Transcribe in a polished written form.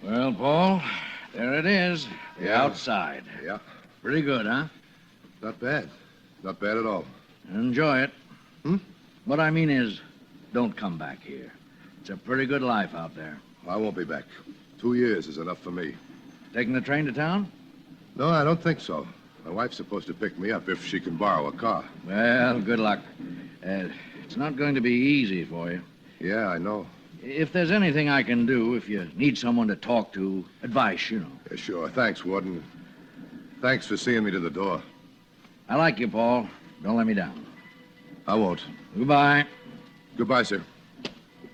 Well, Paul, there it is. The Yeah. outside. Yeah. Pretty good, huh? Not bad. Not bad at all. Enjoy it. Hmm? What I mean is, don't come back here. It's a pretty good life out there. I won't be back. 2 years is enough for me. Taking the train to town? No, I don't think so. My wife's supposed to pick me up if she can borrow a car. Well, good luck. It's not going to be easy for you. Yeah, I know. If there's anything I can do, if you need someone to talk to, advice, you know. Yeah, sure. Thanks, Warden. Thanks for seeing me to the door. I like you, Paul. Don't let me down. I won't. Goodbye. Goodbye, sir.